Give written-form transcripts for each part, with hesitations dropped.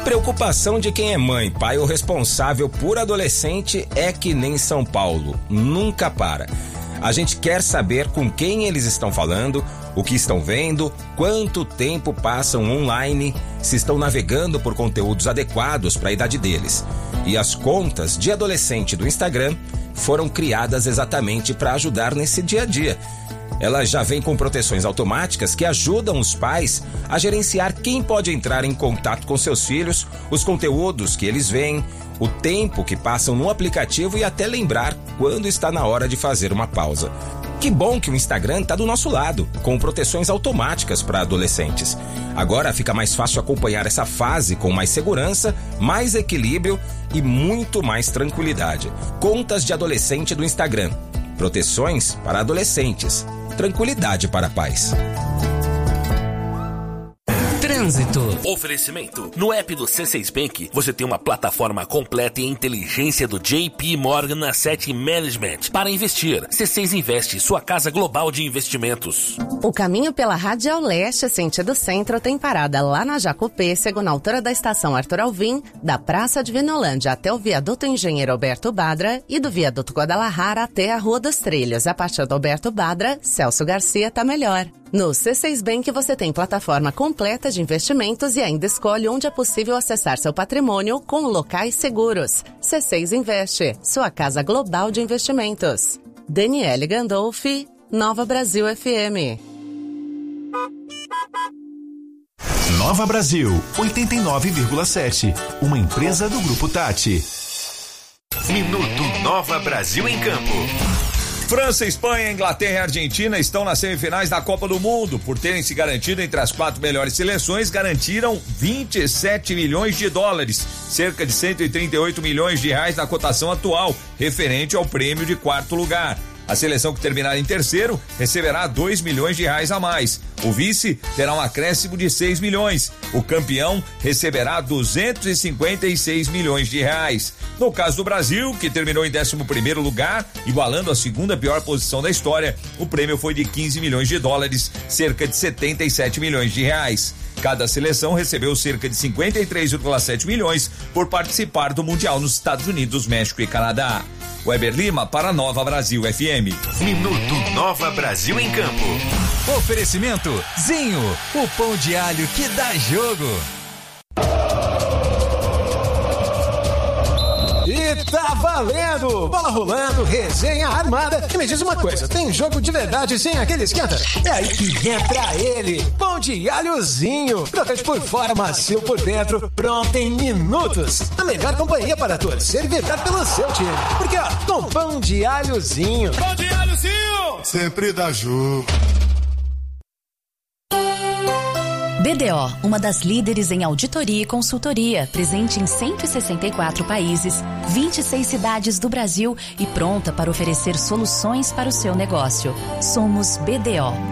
preocupação de quem é mãe, pai ou responsável por adolescente é que nem São Paulo, nunca para. A gente quer saber com quem eles estão falando, o que estão vendo, quanto tempo passam online, se estão navegando por conteúdos adequados para a idade deles. E as contas de adolescente do Instagram foram criadas exatamente para ajudar nesse dia a dia. Elas já vêm com proteções automáticas que ajudam os pais a gerenciar quem pode entrar em contato com seus filhos, os conteúdos que eles veem, o tempo que passam no aplicativo e até lembrar quando está na hora de fazer uma pausa. Que bom que o Instagram está do nosso lado, com proteções automáticas para adolescentes. Agora fica mais fácil acompanhar essa fase com mais segurança, mais equilíbrio e muito mais tranquilidade. Contas de adolescente do Instagram. Proteções para adolescentes. Tranquilidade para pais. Trânsito. Oferecimento. No app do C6 Bank, você tem uma plataforma completa em inteligência do JP Morgan Asset Management para investir. C6 Investe, sua casa global de investimentos. O caminho pela Radial Leste, sentido centro, tem parada lá na Jacopêssego, na altura da estação Arthur Alvim, da Praça de Vinolândia até o viaduto Engenheiro Alberto Badra e do viaduto Guadalajara até a Rua dos Trilhos. A partir do Alberto Badra, Celso Garcia tá melhor. No C6 Bank você tem plataforma completa de investimentos e ainda escolhe onde é possível acessar seu patrimônio com locais seguros. C6 Investe, sua casa global de investimentos. Daniele Gandolfi, Nova Brasil FM. Nova Brasil, 89,7. Uma empresa do Grupo Tati. Minuto Nova Brasil em Campo. França, Espanha, Inglaterra e Argentina estão nas semifinais da Copa do Mundo. Por terem se garantido entre as 4 melhores seleções, garantiram 27 milhões de dólares, cerca de 138 milhões de reais na cotação atual, referente ao prêmio de 4º lugar. A seleção que terminar em terceiro receberá 2 milhões de reais a mais. O vice terá um acréscimo de 6 milhões. O campeão receberá 256 milhões de reais. No caso do Brasil, que terminou em 11º lugar, igualando a segunda pior posição da história, o prêmio foi de 15 milhões de dólares, cerca de 77 milhões de reais. Cada seleção recebeu cerca de 53,7 milhões por participar do Mundial nos Estados Unidos, México e Canadá. Weber Lima para Nova Brasil FM. Minuto Nova Brasil em Campo. Oferecimento Zinho, o pão de alho que dá jogo. E tá valendo! Bola rolando, resenha armada. E me diz uma coisa, tem jogo de verdade sem aquele esquenta? É aí que entra ele, pão de alhozinho. Crocante por fora, macio por dentro, pronto em minutos. A melhor companhia para torcer e vibrar pelo seu time. Porque ó, com pão de alhozinho. Pão de alhozinho! Sempre dá jogo. BDO, uma das líderes em auditoria e consultoria, presente em 164 países, 26 cidades do Brasil e pronta para oferecer soluções para o seu negócio. Somos BDO.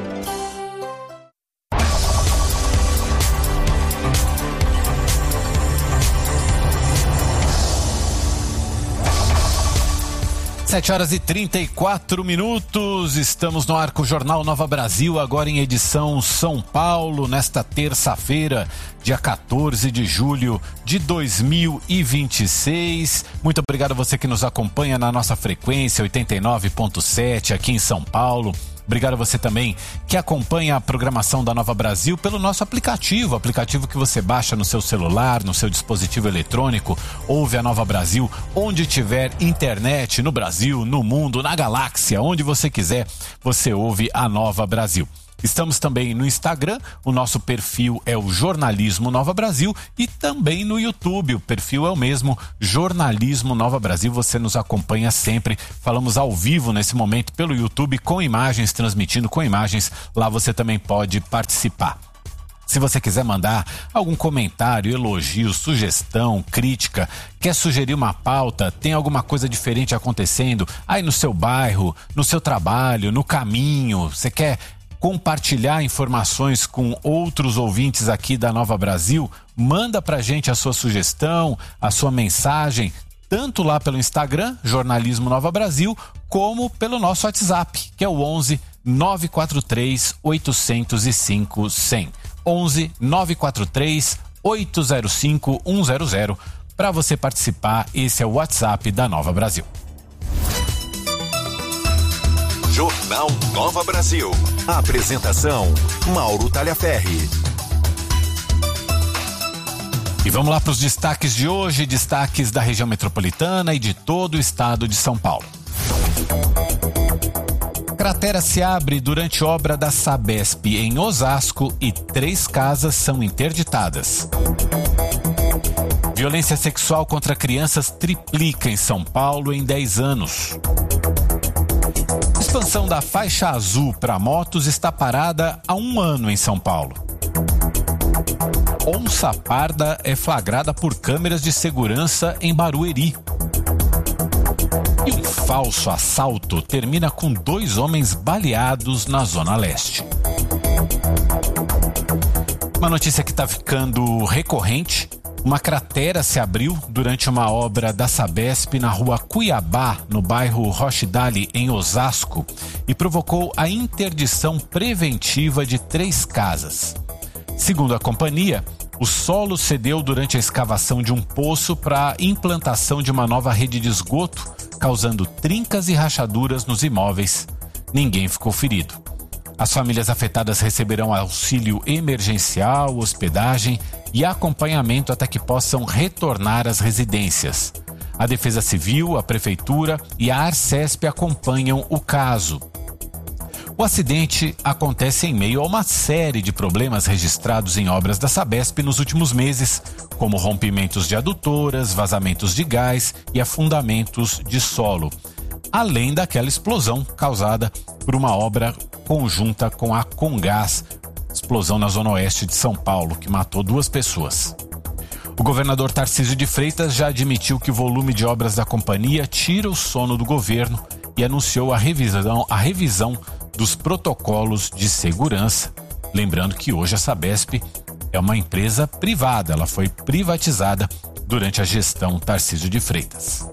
Sete horas e 34 minutos, estamos no ar com o Jornal Nova Brasil, agora em edição São Paulo, nesta terça-feira, dia 14 de julho de 2026. Muito obrigado a você que nos acompanha na nossa frequência 89.7 aqui em São Paulo. Obrigado a você também que acompanha a programação da Nova Brasil pelo nosso aplicativo que você baixa no seu celular, no seu dispositivo eletrônico. Ouve a Nova Brasil onde tiver internet, no Brasil, no mundo, na galáxia, onde você quiser, você ouve a Nova Brasil. Estamos também no Instagram, o nosso perfil é o Jornalismo Nova Brasil e também no YouTube, o perfil é o mesmo, Jornalismo Nova Brasil, você nos acompanha sempre, falamos ao vivo nesse momento pelo YouTube com imagens, transmitindo com imagens, lá você também pode participar. Se você quiser mandar algum comentário, elogio, sugestão, crítica, quer sugerir uma pauta, tem alguma coisa diferente acontecendo aí no seu bairro, no seu trabalho, no caminho, você quer compartilhar informações com outros ouvintes aqui da Nova Brasil, manda pra gente a sua sugestão, a sua mensagem, tanto lá pelo Instagram, Jornalismo Nova Brasil, como pelo nosso WhatsApp, que é o 11 943 805 100. 11 943 805-100. Para você participar, esse é o WhatsApp da Nova Brasil. Jornal Nova Brasil. Apresentação: Mauro Talhaferri. E vamos lá para os destaques de hoje, destaques da região metropolitana e de todo o estado de São Paulo. Cratera se abre durante obra da Sabesp em Osasco e 3 casas são interditadas. Violência sexual contra crianças triplica em São Paulo em 10 anos. Expansão da faixa azul para motos está parada há 1 ano em São Paulo. Onça parda é flagrada por câmeras de segurança em Barueri. E um falso assalto termina com 2 homens baleados na Zona Leste. Uma notícia que está ficando recorrente: uma cratera se abriu durante uma obra da Sabesp na rua Cuiabá, no bairro Rochdale, em Osasco, e provocou a interdição preventiva de 3 casas. Segundo a companhia, o solo cedeu durante a escavação de um poço para a implantação de uma nova rede de esgoto, causando trincas e rachaduras nos imóveis. Ninguém ficou ferido. As famílias afetadas receberão auxílio emergencial, hospedagem e acompanhamento até que possam retornar às residências. A Defesa Civil, a Prefeitura e a Arcesp acompanham o caso. O acidente acontece em meio a uma série de problemas registrados em obras da Sabesp nos últimos meses, como rompimentos de adutoras, vazamentos de gás e afundamentos de solo, além daquela explosão causada por uma obra conjunta com a Comgás, explosão na zona oeste de São Paulo, que matou 2 pessoas. O governador Tarcísio de Freitas já admitiu que o volume de obras da companhia tira o sono do governo e anunciou a revisão dos protocolos de segurança. Lembrando que hoje a Sabesp é uma empresa privada, ela foi privatizada durante a gestão Tarcísio de Freitas.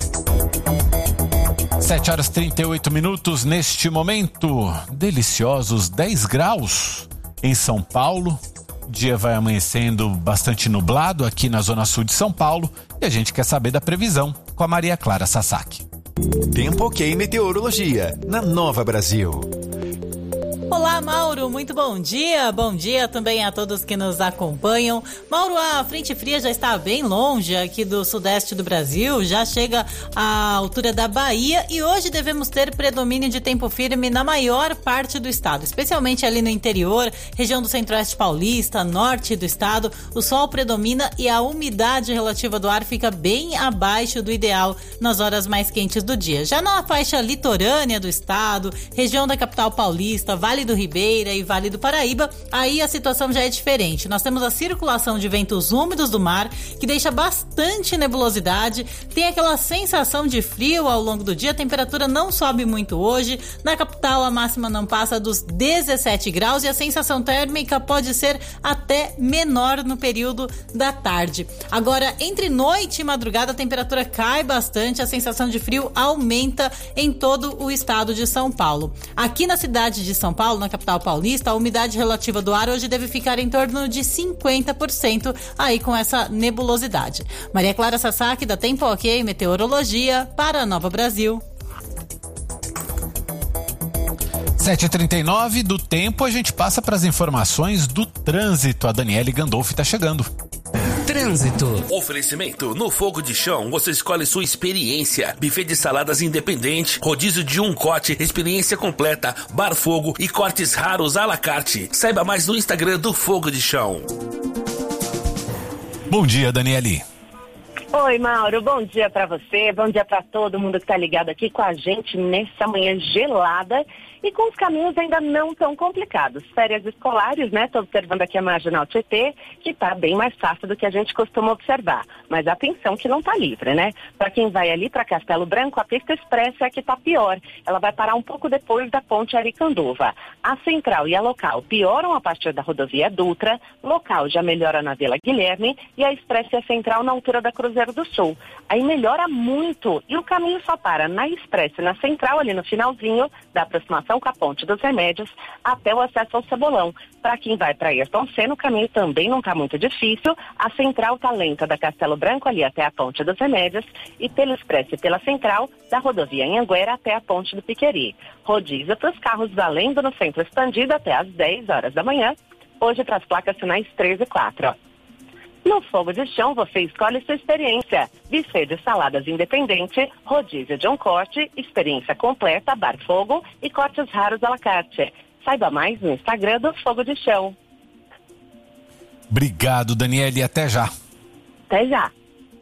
7h38 neste momento, deliciosos 10 graus em São Paulo. O dia vai amanhecendo bastante nublado aqui na zona sul de São Paulo e a gente quer saber da previsão com a Maria Clara Sasaki. Tempo ok meteorologia na Nova Brasil. Olá, Mauro, muito bom dia. Bom dia também a todos que nos acompanham. Mauro, a frente fria já está bem longe aqui do sudeste do Brasil, já chega à altura da Bahia e hoje devemos ter predomínio de tempo firme na maior parte do estado, especialmente ali no interior, região do centro-oeste paulista, norte do estado. O sol predomina e a umidade relativa do ar fica bem abaixo do ideal nas horas mais quentes do dia. Já na faixa litorânea do estado, região da capital paulista, Vale do Ribeira e Vale do Paraíba, aí a situação já é diferente. Nós temos a circulação de ventos úmidos do mar, que deixa bastante nebulosidade, tem aquela sensação de frio ao longo do dia, a temperatura não sobe muito hoje, na capital a máxima não passa dos 17 graus e a sensação térmica pode ser até menor no período da tarde. Agora, entre noite e madrugada a temperatura cai bastante, a sensação de frio aumenta em todo o estado de São Paulo. Aqui na cidade de São Paulo, na capital paulista, a umidade relativa do ar hoje deve ficar em torno de 50%, aí com essa nebulosidade. Maria Clara Sasaki, da Tempo Ok Meteorologia, para a Nova Brasil. 7h39 do tempo, a gente passa para as informações do trânsito. A Daniele Gandolfi está chegando. Trânsito. Oferecimento: no Fogo de Chão você escolhe sua experiência. Buffet de saladas independente, rodízio de um corte, experiência completa, bar fogo e cortes raros à la carte. Saiba mais no Instagram do Fogo de Chão. Bom dia, Daniele. Oi, Mauro, bom dia pra você, bom dia pra todo mundo que tá ligado aqui com a gente nessa manhã gelada e com os caminhos ainda não tão complicados. Férias escolares, né? Tô observando aqui a Marginal Tietê, que tá bem mais fácil do que a gente costuma observar. Mas atenção que não tá livre, né? Pra quem vai ali pra Castelo Branco, a pista expressa é que tá pior. Ela vai parar um pouco depois da ponte Aricanduva. A central e a local pioram a partir da rodovia Dutra, local já melhora na Vila Guilherme e a expressa e a central na altura da Cruzeiro do Sul. Aí melhora muito e o caminho só para na expressa e na central ali no finalzinho da aproximação intersecção com a Ponte dos Remédios até o acesso ao Cebolão. Para quem vai para Ayrton Senna, o caminho também não está muito difícil. A central está lenta da Castelo Branco ali até a Ponte dos Remédios e pelo Expresso e pela central da rodovia Anhanguera até a Ponte do Piqueri. Rodízio para os carros valendo no centro expandido até às 10 horas da manhã. Hoje para as placas sinais 3 e 4. No Fogo de Chão, você escolhe sua experiência. Buffet de saladas independente, rodízio de um corte, experiência completa, bar fogo e cortes raros à la carte. Saiba mais no Instagram do Fogo de Chão. Obrigado, Daniele, até já. Até já.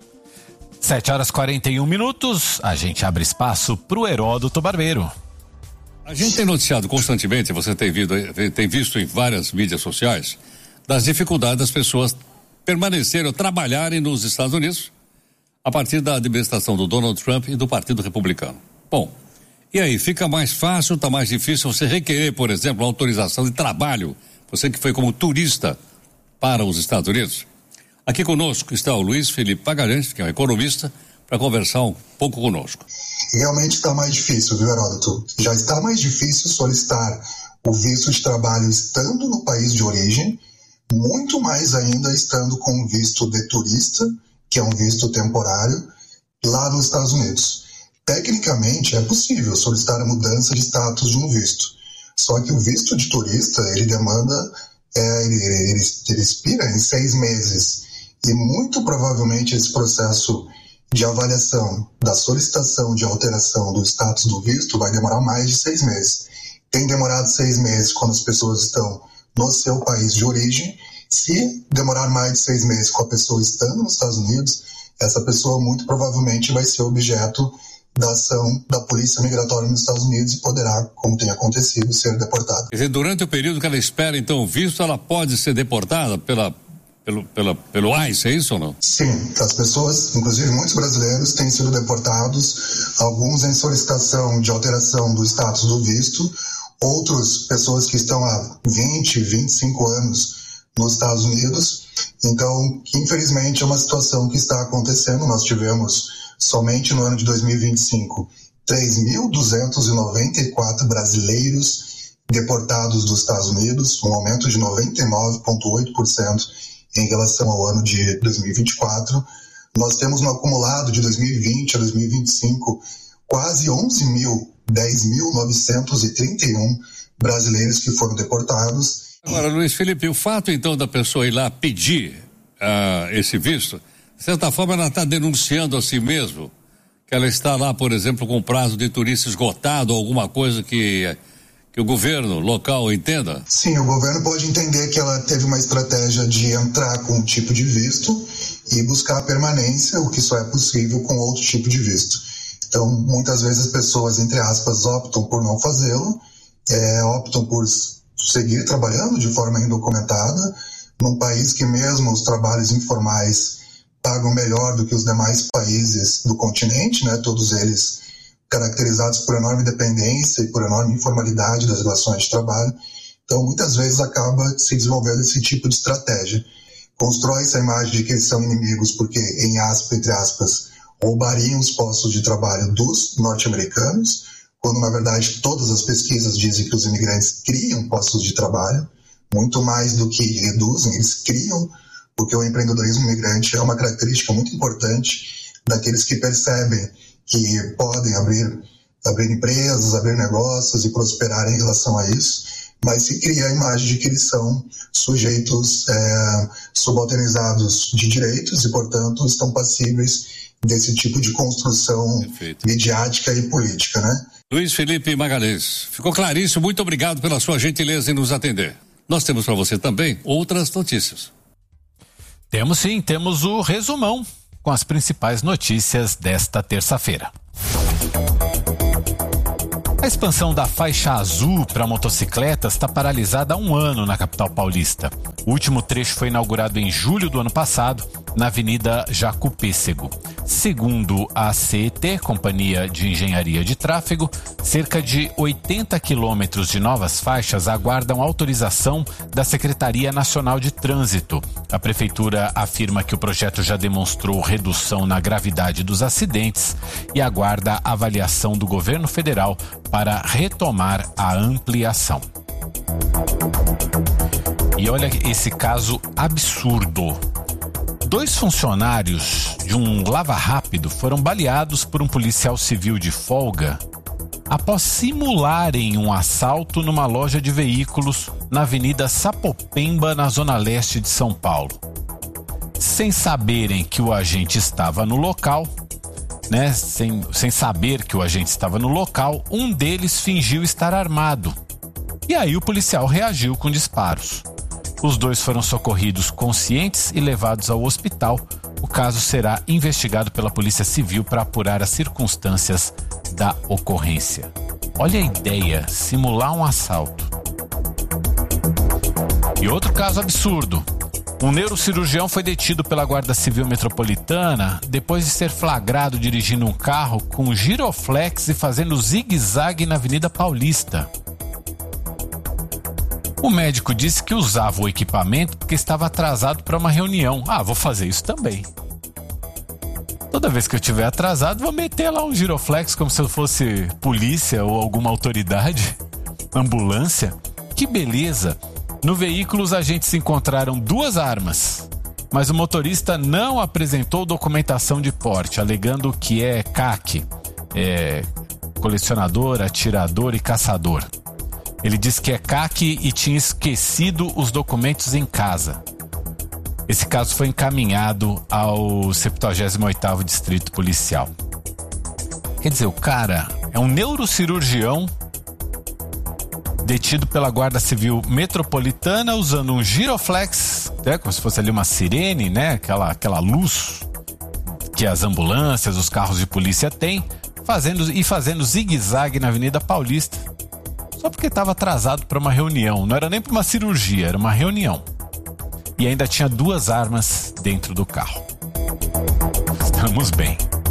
7h41, a gente abre espaço pro Heródoto Barbeiro. A gente tem noticiado constantemente, você tem visto em várias mídias sociais, das dificuldades das pessoas permanecerem ou trabalharem nos Estados Unidos a partir da administração do Donald Trump e do Partido Republicano. Bom, e aí, fica mais fácil, está mais difícil você requerer, por exemplo, uma autorização de trabalho, você que foi como turista para os Estados Unidos? Aqui conosco está o Luiz Felipe Magalhães, que é um economista, para conversar um pouco conosco. Realmente está mais difícil, viu, Heródoto? Já está mais difícil solicitar o visto de trabalho estando no país de origem, muito mais ainda estando com um visto de turista, que é um visto temporário, lá nos Estados Unidos. Tecnicamente é possível solicitar a mudança de status de um visto, só que o visto de turista, ele demanda, ele expira em 6 meses, e muito provavelmente esse processo de avaliação da solicitação de alteração do status do visto vai demorar mais de 6 meses. Tem demorado 6 meses quando as pessoas estão no seu país de origem. Se demorar mais de 6 meses com a pessoa estando nos Estados Unidos, essa pessoa muito provavelmente vai ser objeto da ação da Polícia Migratória nos Estados Unidos e poderá, como tem acontecido, ser deportada. Quer dizer, durante o período que ela espera, então, o visto, ela pode ser deportada pelo ICE, é isso ou não? Sim, as pessoas, inclusive muitos brasileiros, têm sido deportados, alguns em solicitação de alteração do status do visto, outros pessoas que estão há 20, 25 anos nos Estados Unidos. Então, infelizmente, é uma situação que está acontecendo. Nós tivemos, somente no ano de 2025, 3.294 brasileiros deportados dos Estados Unidos, um aumento de 99,8% em relação ao ano de 2024. Nós temos no acumulado de 2020 a 2025 quase 10.931 brasileiros que foram deportados. Agora, Luiz Felipe, o fato então da pessoa ir lá pedir esse visto, de certa forma ela está denunciando a si mesmo que ela está lá, por exemplo, com o prazo de turista esgotado ou alguma coisa que o governo local entenda? Sim, o governo pode entender que ela teve uma estratégia de entrar com um tipo de visto e buscar a permanência, o que só é possível com outro tipo de visto. Então, muitas vezes as pessoas, entre aspas, optam por não fazê-lo, optam por seguir trabalhando de forma indocumentada, num país que mesmo os trabalhos informais pagam melhor do que os demais países do continente, né? Todos eles caracterizados por enorme dependência e por enorme informalidade das relações de trabalho. Então, muitas vezes acaba se desenvolvendo esse tipo de estratégia. Constrói-se a imagem de que eles são inimigos porque, entre aspas, roubariam os postos de trabalho dos norte-americanos, quando, na verdade, todas as pesquisas dizem que os imigrantes criam postos de trabalho, muito mais do que reduzem, eles criam, porque o empreendedorismo imigrante é uma característica muito importante daqueles que percebem que podem abrir empresas, abrir negócios e prosperar em relação a isso, mas se cria a imagem de que eles são sujeitos subalternizados de direitos e, portanto, estão passíveis desse tipo de construção midiática e política, né? Luiz Felipe Magalhães, ficou claríssimo, muito obrigado pela sua gentileza em nos atender. Nós temos para você também outras notícias. Temos sim, temos o resumão com as principais notícias desta terça-feira. A expansão da faixa azul para motocicletas está paralisada há 1 ano na capital paulista. O último trecho foi inaugurado em julho do ano passado na Avenida Jacopêssego. Segundo a CET, Companhia de Engenharia de Tráfego, cerca de 80 quilômetros de novas faixas aguardam autorização da Secretaria Nacional de Trânsito. A Prefeitura afirma que o projeto já demonstrou redução na gravidade dos acidentes e aguarda a avaliação do governo federal para retomar a ampliação. E olha esse caso absurdo. 2 funcionários de um lava-rápido foram baleados por um policial civil de folga após simularem um assalto numa loja de veículos na Avenida Sapopemba, na zona leste de São Paulo. Sem saberem que o agente estava no local, né? Sem saber que o agente estava no local, um deles fingiu estar armado. E aí o policial reagiu com disparos. Os 2 foram socorridos conscientes e levados ao hospital. O caso será investigado pela Polícia Civil para apurar as circunstâncias da ocorrência. Olha a ideia, simular um assalto. E outro caso absurdo. Um neurocirurgião foi detido pela Guarda Civil Metropolitana depois de ser flagrado dirigindo um carro com giroflex e fazendo zigue-zague na Avenida Paulista. O médico disse que usava o equipamento porque estava atrasado para uma reunião. Vou fazer isso também. Toda vez que eu estiver atrasado, vou meter lá um giroflex como se eu fosse polícia ou alguma autoridade, ambulância. Que beleza! No veículo, os agentes encontraram 2 armas, mas o motorista não apresentou documentação de porte, alegando que é CAC, colecionador, atirador e caçador. Ele disse que é CAC e tinha esquecido os documentos em casa. Esse caso foi encaminhado ao 78º Distrito Policial. Quer dizer, o cara é um neurocirurgião detido pela Guarda Civil Metropolitana usando um giroflex, né, como se fosse ali uma sirene, né, aquela luz que as ambulâncias, os carros de polícia têm, fazendo zigue-zague na Avenida Paulista. Só porque estava atrasado para uma reunião. Não era nem para uma cirurgia, era uma reunião. E ainda tinha 2 armas dentro do carro. Estamos bem.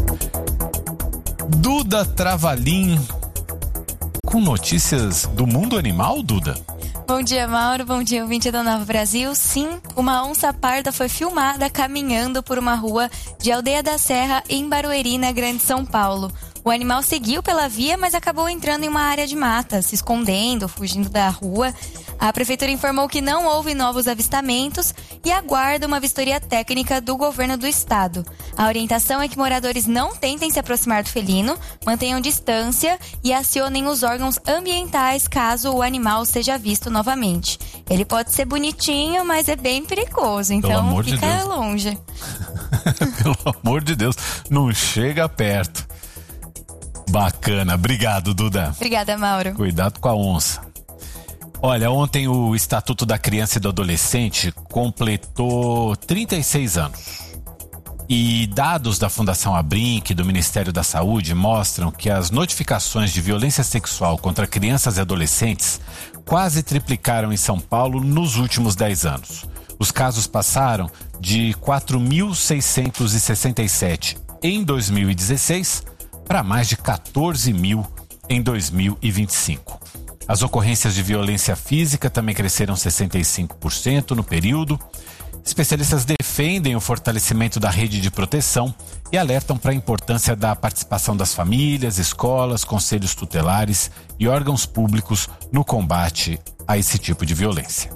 Duda Travalim, com notícias do mundo animal, Duda? Bom dia, Mauro. Bom dia, ouvinte da Nova Brasil. Sim, uma onça parda foi filmada caminhando por uma rua de Aldeia da Serra, em Barueri, na Grande São Paulo. O animal seguiu pela via, mas acabou entrando em uma área de mata, se escondendo, fugindo da rua. A prefeitura informou que não houve novos avistamentos e aguarda uma vistoria técnica do governo do estado. A orientação é que moradores não tentem se aproximar do felino, mantenham distância e acionem os órgãos ambientais caso o animal seja visto novamente. Ele pode ser bonitinho, mas é bem perigoso, então fica longe. Pelo amor de Deus, não chega perto. Bacana, obrigado, Duda. Obrigada, Mauro. Cuidado com a onça. Olha, ontem o Estatuto da Criança e do Adolescente completou 36 anos. E dados da Fundação Abrinq, do Ministério da Saúde, mostram que as notificações de violência sexual contra crianças e adolescentes quase triplicaram em São Paulo nos últimos 10 anos. Os casos passaram de 4.667 em 2016 para mais de 14 mil em 2025. As ocorrências de violência física também cresceram 65% no período. Especialistas defendem o fortalecimento da rede de proteção e alertam para a importância da participação das famílias, escolas, conselhos tutelares e órgãos públicos no combate a esse tipo de violência.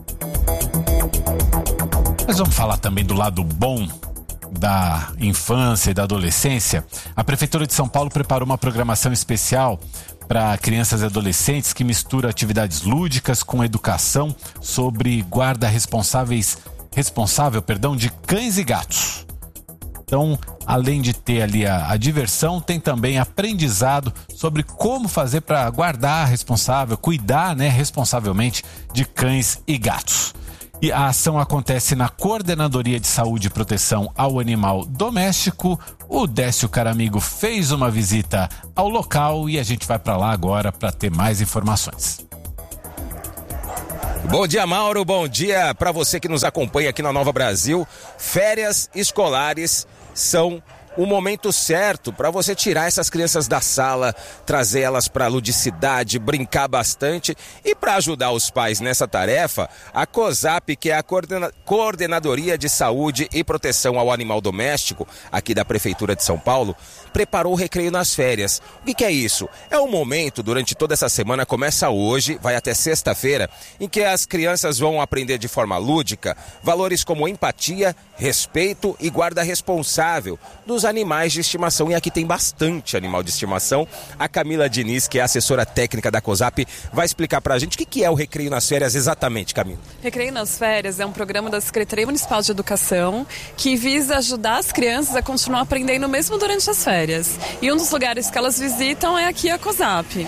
Mas vamos falar também do lado bom da infância e da adolescência. A Prefeitura de São Paulo preparou uma programação especial para crianças e adolescentes que mistura atividades lúdicas com educação sobre guarda responsável de cães e gatos. Então, além de ter ali a diversão, tem também aprendizado sobre como fazer para guardar cuidar, responsavelmente de cães e gatos. E a ação acontece na Coordenadoria de Saúde e Proteção ao Animal Doméstico. O Décio Caramigo fez uma visita ao local e a gente vai para lá agora para ter mais informações. Bom dia, Mauro. Bom dia para você que nos acompanha aqui na Nova Brasil. Férias escolares são o momento certo para você tirar essas crianças da sala, trazer elas para a ludicidade, brincar bastante. E para ajudar os pais nessa tarefa, a COSAP, que é a Coordenadoria de Saúde e Proteção ao Animal Doméstico, aqui da Prefeitura de São Paulo, preparou o Recreio nas Férias. O que é isso? É um momento, durante toda essa semana, começa hoje, vai até sexta-feira, em que as crianças vão aprender de forma lúdica valores como empatia, respeito e guarda responsável dos animais de estimação. E aqui tem bastante animal de estimação. A Camila Diniz, que é assessora técnica da COSAP, vai explicar pra gente o que é o Recreio nas Férias exatamente, Camila. Recreio nas Férias é um programa da Secretaria Municipal de Educação que visa ajudar as crianças a continuar aprendendo mesmo durante as férias. E um dos lugares que elas visitam é aqui a COSAP.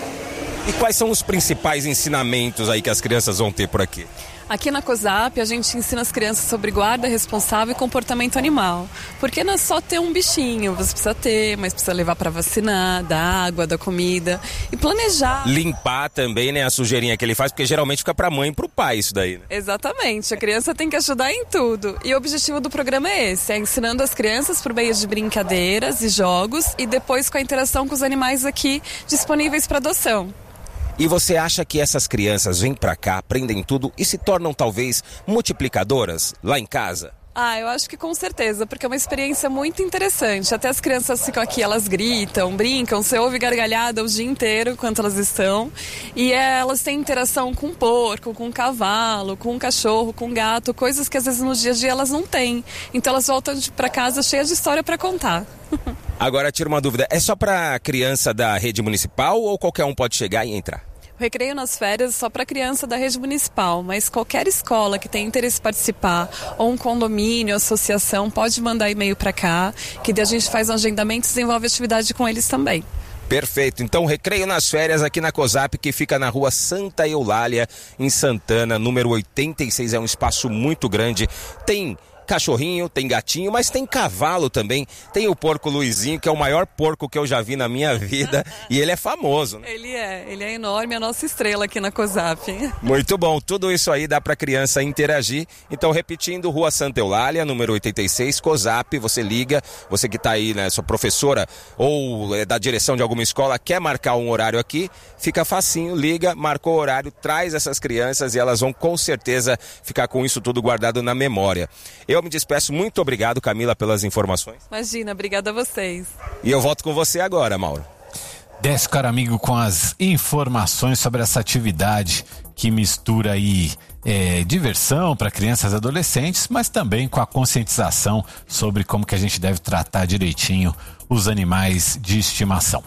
E quais são os principais ensinamentos aí que as crianças vão ter por aqui? Aqui na COSAP a gente ensina as crianças sobre guarda responsável e comportamento animal. Porque não é só ter um bichinho, você precisa ter, mas precisa levar para vacinar, dar água, dar comida e planejar. Limpar também, né, a sujeirinha que ele faz, porque geralmente fica pra mãe e pro pai isso daí, né? Exatamente, a criança tem que ajudar em tudo. E o objetivo do programa é esse, é ensinando as crianças por meio de brincadeiras e jogos e depois com a interação com os animais aqui disponíveis para adoção. E você acha que essas crianças vêm pra cá, aprendem tudo e se tornam talvez multiplicadoras lá em casa? Eu acho que com certeza, porque é uma experiência muito interessante. Até as crianças ficam aqui, elas gritam, brincam, você ouve gargalhada o dia inteiro enquanto elas estão. E elas têm interação com porco, com cavalo, com cachorro, com gato, coisas que às vezes no dia a dia elas não têm. Então elas voltam pra casa cheias de história para contar. Agora, tira uma dúvida, é só para criança da rede municipal ou qualquer um pode chegar e entrar? O Recreio nas Férias é só para criança da rede municipal, mas qualquer escola que tenha interesse em participar, ou um condomínio, associação, pode mandar e-mail para cá, que daí a gente faz um agendamento e desenvolve atividade com eles também. Perfeito, então Recreio nas Férias aqui na COSAP, que fica na rua Santa Eulália, em Santana, número 86, é um espaço muito grande, tem cachorrinho, tem gatinho, mas tem cavalo também. Tem o porco Luizinho, que é o maior porco que eu já vi na minha vida. E ele é famoso, né? Ele é enorme, é a nossa estrela aqui na COSAP. Muito bom, tudo isso aí dá pra criança interagir. Então, repetindo, Rua Santa Eulália, número 86, COSAP, você liga, você que tá aí, né, sua professora ou da direção de alguma escola, quer marcar um horário aqui, fica facinho, liga, marcou o horário, traz essas crianças e elas vão com certeza ficar com isso tudo guardado na memória. Eu me despeço, muito obrigado, Camila, pelas informações. Imagina, obrigada a vocês. E eu volto com você agora, Mauro. Desce, caro amigo, com as informações sobre essa atividade que mistura aí diversão para crianças e adolescentes, mas também com a conscientização sobre como que a gente deve tratar direitinho os animais de estimação.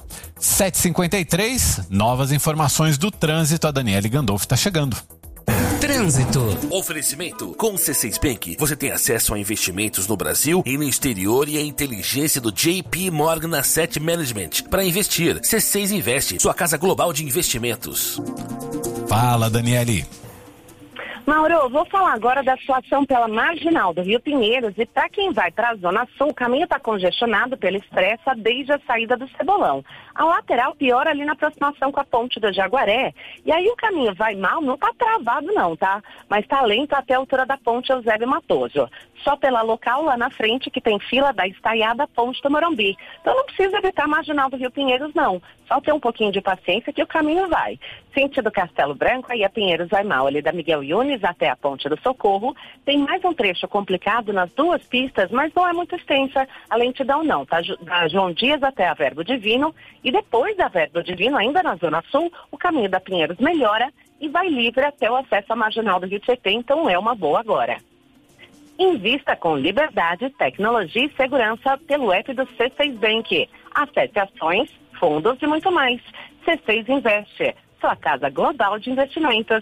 7h53, novas informações do trânsito, a Daniele Gandolfo está chegando. Trânsito. Oferecimento. Com o C6 Bank, você tem acesso a investimentos no Brasil e no exterior e a inteligência do JP Morgan Asset Management. Para investir, C6 Investe, sua casa global de investimentos. Fala, Daniele. Mauro, vou falar agora da situação pela marginal do Rio Pinheiros e para quem vai para a Zona Sul, o caminho está congestionado pela Expressa desde a saída do Cebolão. A lateral piora ali na aproximação com a ponte do Jaguaré. E aí o caminho vai mal, não está travado não, tá? Mas está lento até a altura da ponte Eusébio Matoso. Só pela local lá na frente que tem fila da estaiada Ponte do Morumbi. Então não precisa evitar a marginal do Rio Pinheiros não. Só ter um pouquinho de paciência que o caminho vai. Sentido Castelo Branco, aí a Pinheiros vai mal, ali da Miguel Yunes até a Ponte do Socorro. Tem mais um trecho complicado nas duas pistas, mas não é muito extensa a lentidão não, tá? Da João Dias até a Verbo Divino e depois da Verbo Divino, ainda na Zona Sul, o caminho da Pinheiros melhora e vai livre até o acesso à marginal do Rio Tietê, então é uma boa agora. Invista com liberdade, tecnologia e segurança pelo app do C6 Bank. Acesse ações, fundos e muito mais. C6 Investe, sua casa global de investimentos.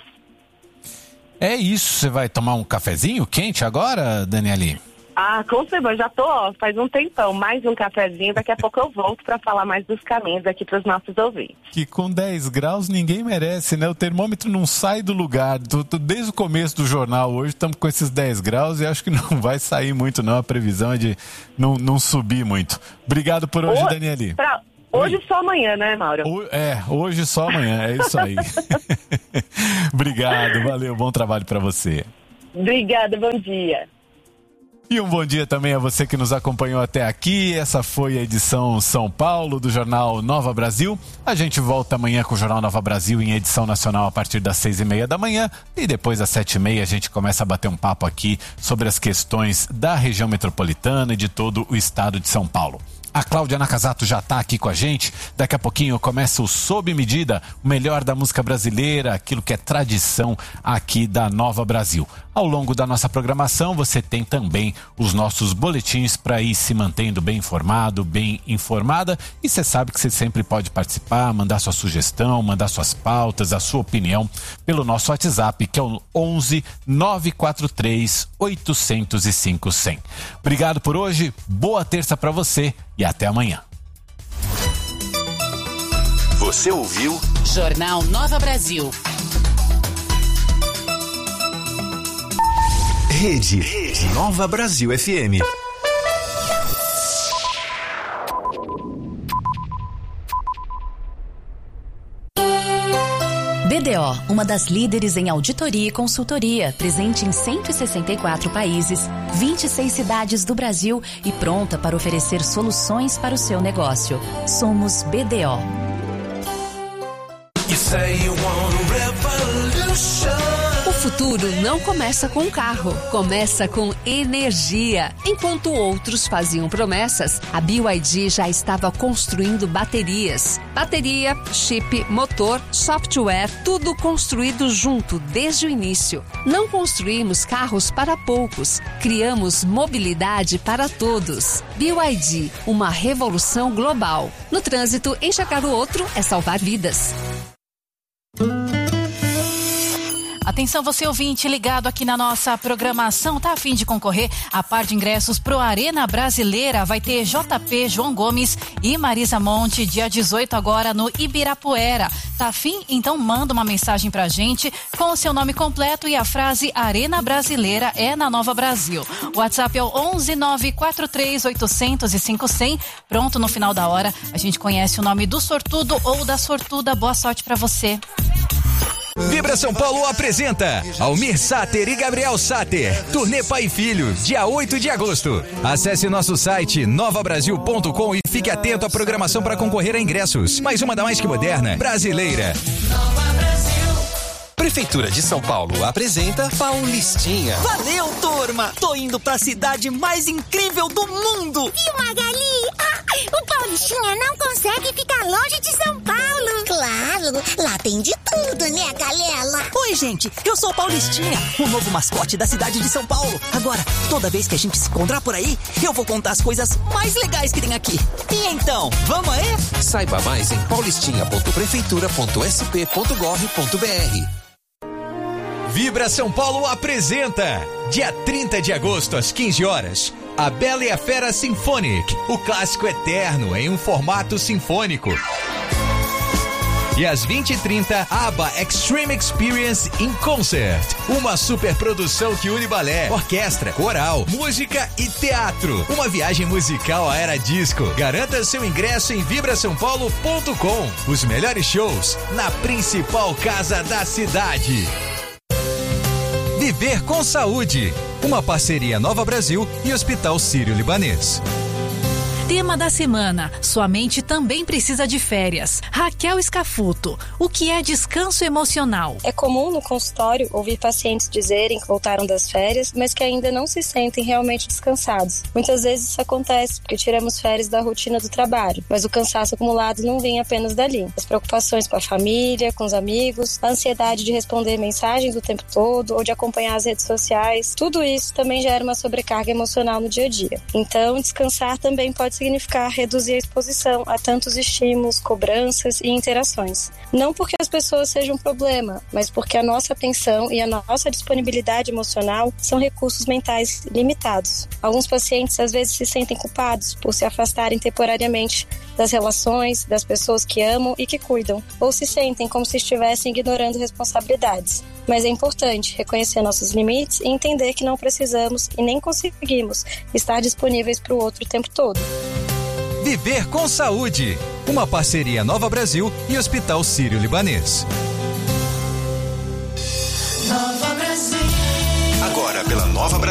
É isso, você vai tomar um cafezinho quente agora, Daniele? Com certeza, já tô, faz um tempão, mais um cafezinho, daqui a pouco eu volto para falar mais dos caminhos aqui para os nossos ouvintes. Que com 10 graus ninguém merece, né? O termômetro não sai do lugar, desde o começo do jornal hoje estamos com esses 10 graus e acho que não vai sair muito não, a previsão é de não subir muito. Obrigado por hoje, Daniele. Hoje só amanhã, né, Mauro? Hoje só amanhã, é isso aí. Obrigado, valeu, bom trabalho para você. Obrigada, bom dia. E um bom dia também a você que nos acompanhou até aqui. Essa foi a edição São Paulo do Jornal Nova Brasil. A gente volta amanhã com o Jornal Nova Brasil em edição nacional a partir das 6:30 da manhã. E depois às 7:30 a gente começa a bater um papo aqui sobre as questões da região metropolitana e de todo o estado de São Paulo. A Cláudia Nakazato já está aqui com a gente. Daqui a pouquinho começa o Sob Medida, o melhor da música brasileira, aquilo que é tradição aqui da Nova Brasil. Ao longo da nossa programação, você tem também os nossos boletins para ir se mantendo bem informado, bem informada. E você sabe que você sempre pode participar, mandar sua sugestão, mandar suas pautas, a sua opinião pelo nosso WhatsApp, que é o 11 943 805 100. Obrigado por hoje, boa terça para você e até amanhã. Você ouviu Jornal Nova Brasil. Rede Nova Brasil FM. BDO, uma das líderes em auditoria e consultoria, presente em 164 países, 26 cidades do Brasil e pronta para oferecer soluções para o seu negócio. Somos BDO. O futuro não começa com um carro, começa com energia. Enquanto outros faziam promessas, a BYD já estava construindo baterias. Bateria, chip, motor, software, tudo construído junto desde o início. Não construímos carros para poucos, criamos mobilidade para todos. BYD, uma revolução global. No trânsito, enxergar o outro é salvar vidas. Atenção, você ouvinte ligado aqui na nossa programação, tá a fim de concorrer a par de ingressos pro Arena Brasileira? Vai ter JP, João Gomes e Marisa Monte, dia 18 agora no Ibirapuera. Tá a fim? Então manda uma mensagem pra gente com o seu nome completo e a frase Arena Brasileira é na Nova Brasil. O WhatsApp é o 11 943 805 100. Pronto, no final da hora a gente conhece o nome do sortudo ou da sortuda. Boa sorte pra você. Vibra São Paulo apresenta Almir Sater e Gabriel Sater, Turnê Pai e Filho, dia 8 de agosto. Acesse nosso site novabrasil.com e fique atento à programação para concorrer a ingressos. Mais uma da mais que moderna, brasileira. Prefeitura de São Paulo apresenta Paulistinha. Valeu, turma! Tô indo pra cidade mais incrível do mundo! E Magali? O Paulistinha não consegue ficar longe de São Paulo! Claro, lá tem de tudo, né, galera? Oi, gente, eu sou o Paulistinha, o novo mascote da cidade de São Paulo. Agora, toda vez que a gente se encontrar por aí, eu vou contar as coisas mais legais que tem aqui. E então, vamos aí? Saiba mais em paulistinha.prefeitura.sp.gov.br. Vibra São Paulo apresenta, dia 30 de agosto às 15 horas, A Bela e a Fera Symphonic, o clássico eterno em um formato sinfônico. E às 20h30, ABBA Extreme Experience in Concert, uma superprodução que une balé, orquestra, coral, música e teatro. Uma viagem musical à era disco. Garanta seu ingresso em vibrasaopaulo.com. Os melhores shows na principal casa da cidade. Viver com Saúde, uma parceria Nova Brasil e Hospital Sírio-Libanês. Tema da semana, sua mente também precisa de férias. Raquel Scafuto, o que é descanso emocional? É comum no consultório ouvir pacientes dizerem que voltaram das férias, mas que ainda não se sentem realmente descansados. Muitas vezes isso acontece porque tiramos férias da rotina do trabalho, mas o cansaço acumulado não vem apenas dali. As preocupações com a família, com os amigos, a ansiedade de responder mensagens o tempo todo ou de acompanhar as redes sociais, tudo isso também gera uma sobrecarga emocional no dia a dia. Então, descansar também pode significar reduzir a exposição a tantos estímulos, cobranças e interações. Não porque as pessoas sejam um problema, mas porque a nossa atenção e a nossa disponibilidade emocional são recursos mentais limitados. Alguns pacientes às vezes se sentem culpados por se afastarem temporariamente das relações, das pessoas que amam e que cuidam, ou se sentem como se estivessem ignorando responsabilidades. Mas é importante reconhecer nossos limites e entender que não precisamos e nem conseguimos estar disponíveis para o outro o tempo todo. Viver com Saúde. Uma parceria Nova Brasil e Hospital Sírio-Libanês. Agora pela Nova Brasil.